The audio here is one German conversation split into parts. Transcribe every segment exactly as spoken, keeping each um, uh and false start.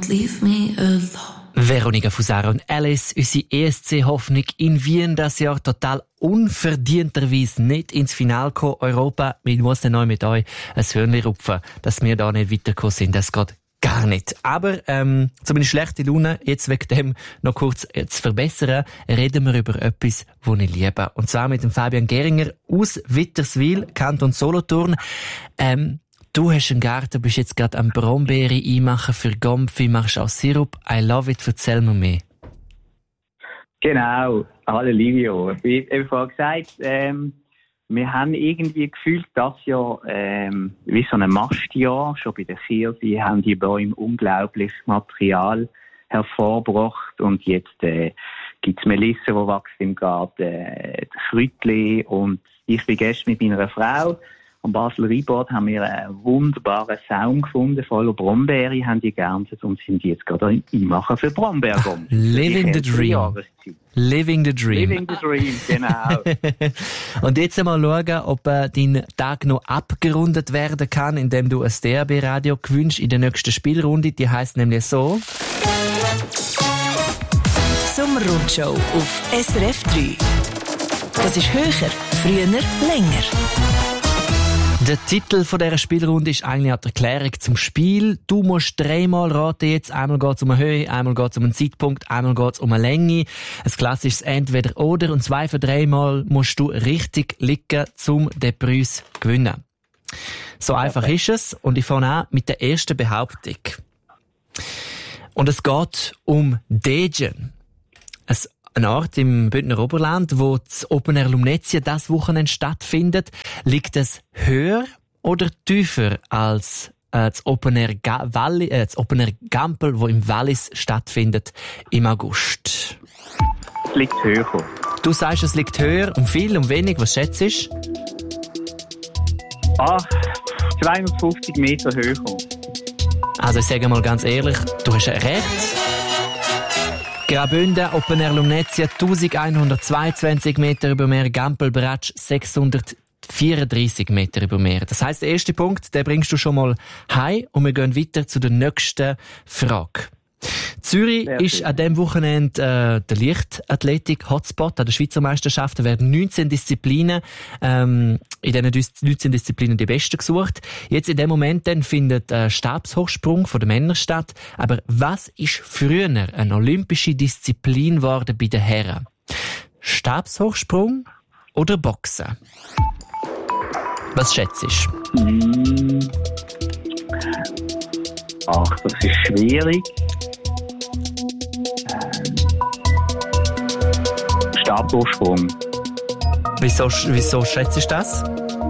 don't leave me alone. Veronika Fusaro und Alice, unsere E S C-Hoffnung in Wien das Jahr total unverdienterweise nicht ins Finale gekommen. Europa, wir müssen neu mit euch ein Hörnchen rupfen, dass wir da nicht weitergekommen sind. Das geht gar nicht. Aber ähm, zu meiner schlechten Laune, jetzt wegen dem noch kurz äh, zu verbessern, reden wir über etwas, das ich liebe. Und zwar mit dem Fabian Geringer aus Witterswil, Kanton Solothurn. Ähm, Du hast einen Garten, bist jetzt gerade am Brombeere einmachen für Gomfi, machst auch Sirup. I love it, erzähl mir mehr. Genau, hallo Livio. Wie ich vorhin gesagt, ähm, wir haben irgendwie gefühlt, das Jahr ähm, wie so ein Mastjahr, schon bei der Kirche haben die Bäume unglaubliches Material hervorgebracht und jetzt äh, gibt es Melisse, die wächst im Garten, äh, Kräutchen und ich bin gestern mit meiner Frau am Basel Rheinbad haben wir einen wunderbaren Saum gefunden, voller Brombeere, haben die geerntet und sind jetzt gerade einmachen für Brombeergomfi. Living the dream. Living the dream. Living the dream, genau. Und jetzt einmal schauen, ob äh, dein Tag noch abgerundet werden kann, indem du ein D A B-Radio gewünscht in der nächsten Spielrunde. Die heisst nämlich so. Sommerrundshow auf S R F drei. Das ist höher, früher, länger. Der Titel von dieser Spielrunde ist eigentlich eine Erklärung zum Spiel. Du musst dreimal raten jetzt. Einmal geht es um eine Höhe, einmal geht es um einen Zeitpunkt, einmal geht es um eine Länge. Ein klassisches Entweder-Oder. Und zwei für dreimal musst du richtig liegen, um den Preis zu gewinnen. So einfach okay. ist es. Und ich fange an mit der ersten Behauptung. Und es geht um Degen. Ein Ort im Bündner Oberland, wo das Open Air Lumnezia das Wochenende stattfindet. Liegt es höher oder tiefer als äh, das Open Air Ga- Walli, äh, das Open Air Gampel, wo im Wallis stattfindet im August? Es liegt höher. Du sagst, es liegt höher. Um viel, um wenig? Was schätzt du? Ah, zweihundertfünfzig Meter höher. Also ich sage mal ganz ehrlich, du hast recht. Graubünden, Open Air Lumnezia, elfhundertzweiundzwanzig Meter über Meer, Gampel-Bratsch, sechshundertvierunddreißig Meter über Meer. Das heisst, der erste Punkt, den bringst du schon mal heim und wir gehen weiter zu der nächsten Frage. Zürich Sehr ist schön. An diesem Wochenende äh, der Leichtathletik-Hotspot an der Schweizer Meisterschaft. Da werden neunzehn Disziplinen, ähm, in diesen neunzehn Disziplinen die besten gesucht. Jetzt in dem Moment dann findet äh, Stabshochsprung von den Männern statt. Aber was ist früher eine olympische Disziplin geworden bei den Herren? Stabshochsprung oder Boxen? Was schätzt du? Mm. Ach, das ist schwierig. Stabhochsprung. Wieso, wieso schätzt du das?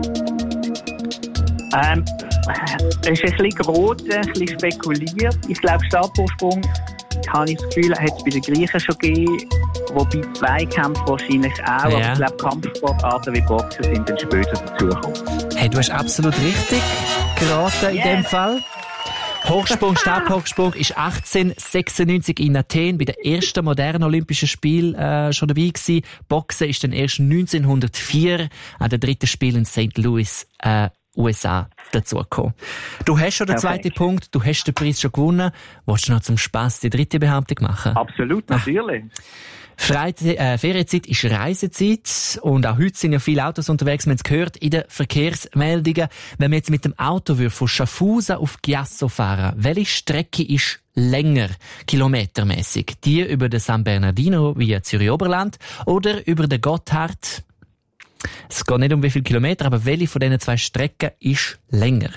Ähm, es ist ein bisschen geraten, ein bisschen spekuliert. Ich glaube, Stabhochsprung, habe ich das Gefühl, hat es bei den Griechen schon gegeben. Wobei Zweikämpfe wahrscheinlich auch. Ja. Aber ich glaube, Kampfsportarten wie Boxen sind dann später dazugekommen. Hey, du hast absolut richtig geraten in yes. dem Fall. Hochsprung, Stabhochsprung ist achtzehnhundertsechsundneunzig in Athen bei den ersten modernen Olympischen Spielen äh, schon dabei gewesen. Boxen ist dann erst neunzehnhundertvier an den dritten Spielen in Saint Louis, äh, U S A dazugekommen. Du hast schon den zweiten Perfekt. Punkt, du hast den Preis schon gewonnen. Willst du noch zum Spass die dritte Behauptung machen? Absolut, natürlich. Freizeit, äh, Ferienzeit ist Reisezeit und auch heute sind ja viele Autos unterwegs, man hat es gehört in den Verkehrsmeldungen. Wenn wir jetzt mit dem Auto von Schaffhausen auf Chiasso fahren, welche Strecke ist länger, kilometermäßig? Die über den San Bernardino via Zürich-Oberland oder über den Gotthard? Es geht nicht um wie viele Kilometer, aber welche von diesen zwei Strecken ist länger?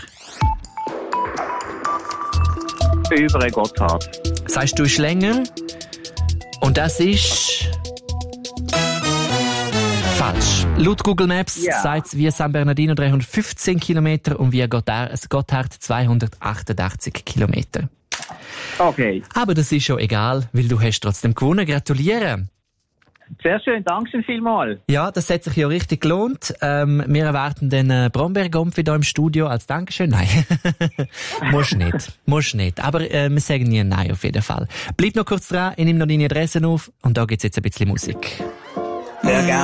Über den Gotthard. Sagst du, ist länger? Und das ist falsch. Laut Google Maps yeah. sagt es via San Bernardino dreihundertfünfzehn Kilometer und via Gotthard zweihundertachtundachtzig Kilometer. Okay. Aber das ist schon egal, weil du hast trotzdem gewonnen. Gratuliere. Sehr schön, danke schön vielmals. Ja, das hat sich ja richtig gelohnt. Ähm, wir erwarten den äh, Brombeergomfi hier im Studio als Dankeschön. Nein, musst nicht, musst nicht. Aber äh, wir sagen nie Nein auf jeden Fall. Bleib noch kurz dran, ich nehme noch deine Adresse auf und da gibt's jetzt ein bisschen Musik. Sehr gerne.